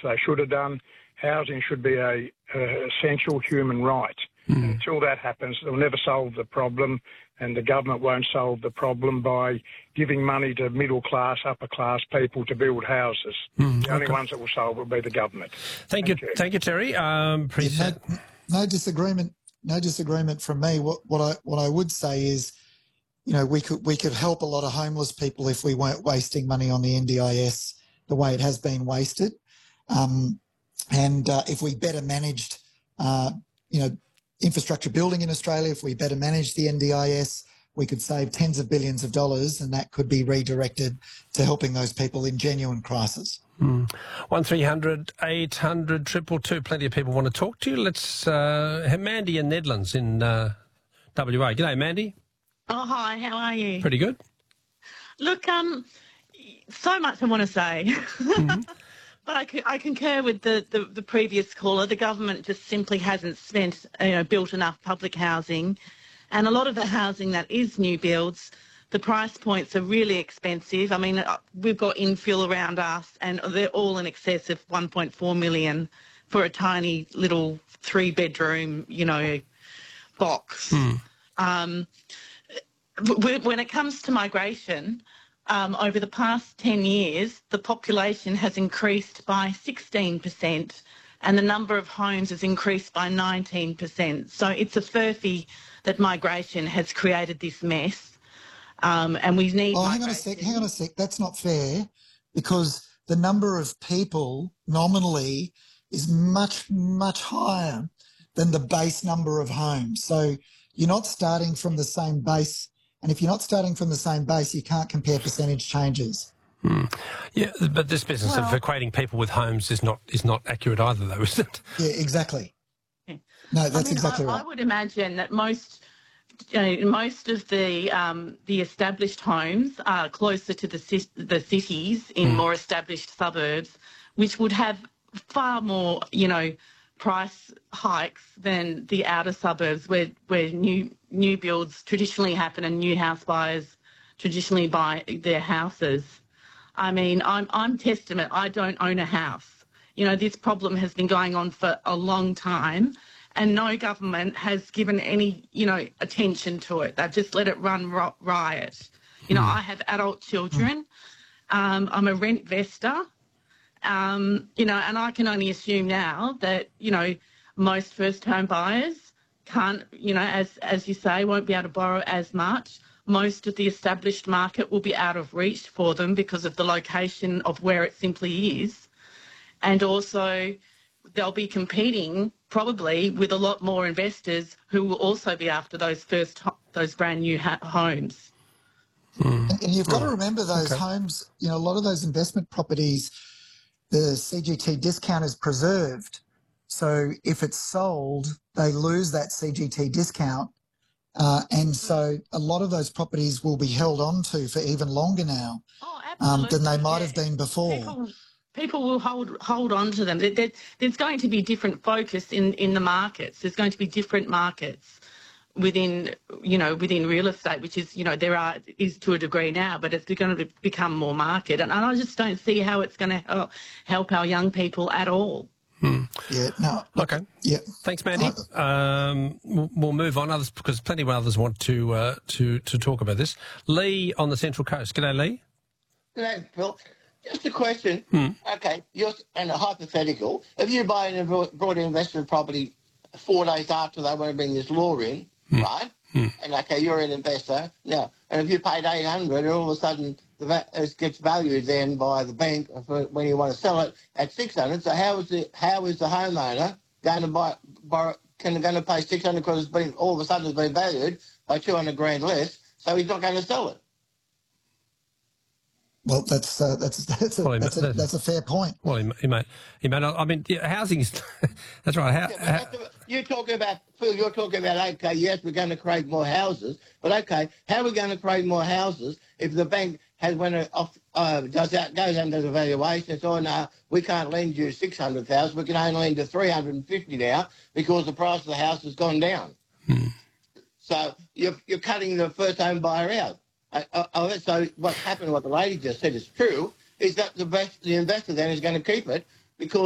they should have done. Housing should be a essential human right. And until that happens, they'll never solve the problem, and the government won't solve the problem by giving money to middle-class, upper-class people to build houses. The only ones that will solve it will be the government. Thank you, Terry. No disagreement. No disagreement from me. What I would say is, we could help a lot of homeless people if we weren't wasting money on the NDIS the way it has been wasted, and if we better managed, infrastructure building in Australia, if we better manage the NDIS, we could save tens of billions of dollars, and that could be redirected to helping those people in genuine crisis. 1300 800 222. Plenty of people want to talk to you. Let's have Mandy in Nedlands in WA. G'day, Mandy. Oh, hi. How are you? Pretty good. Look, so much I want to say. But I concur with the previous caller. The government just simply hasn't built enough public housing, and a lot of the housing that is new builds, the price points are really expensive. I mean, we've got infill around us, and they're all in excess of 1.4 million for a tiny little 3-bedroom, box. When it comes to migration, over the past 10 years, the population has increased by 16% and the number of homes has increased by 19%. So it's a furphy that migration has created this mess, and we need... hang on a sec. That's not fair, because the number of people nominally is much, much higher than the base number of homes. So you're not starting from the same base. And if you're not starting from the same base, you can't compare percentage changes. Yeah, but this business of equating people with homes is not accurate either, though, is it? Yeah, exactly. No, that's exactly right. I would imagine that most of the established homes are closer to the cities in more established suburbs, which would have far more, price hikes than the outer suburbs where new builds traditionally happen and new house buyers traditionally buy their houses. I mean, I'm testament. I don't own a house. This problem has been going on for a long time, and no government has given any, attention to it. They've just let it run riot. I have adult children. I'm a rent vestor. And I can only assume now that, most first home buyers can't, as you say, won't be able to borrow as much. Most of the established market will be out of reach for them because of the location of where it simply is. And also they'll be competing probably with a lot more investors who will also be after those brand new homes. And you've got to remember those homes, a lot of those investment properties, the CGT discount is preserved. So if it's sold, they lose that CGT discount. And so a lot of those properties will be held on to for even longer now than they might have been before. People will hold on to them. There's going to be different focus in the markets. There's going to be different markets within real estate, which is, is to a degree now, but it's going to become more market. And I just don't see how it's going to help our young people at all. Yeah, no. Okay. Yeah. Thanks, Mandy. We'll move on, others, because plenty of others want to talk about this. Lee on the Central Coast. G'day, Lee. G'day, Phil. Just a question. Okay, and a hypothetical. If you buy a broad investment property 4 days after they want to bring this law in, right? And okay, you're an investor now, and if you paid 800, and all of a sudden it gets valued then by the bank when you want to sell it at 600. So how is the homeowner going to going to pay 600 because it's been all of a sudden it's been valued by 200 grand less? So he's not going to sell it. Well, that's a fair point. Well, he may not. I mean, housing is that's right. You're talking about, Phil. You're talking about, okay, yes, we're going to create more houses, but okay, how are we going to create more houses if the bank has goes under the valuation? So no, we can't lend you 600,000. We can only lend you 350 now because the price of the house has gone down. So you're cutting the first home buyer out. So what happened, what the lady just said is true, is that the investor then is going to keep it because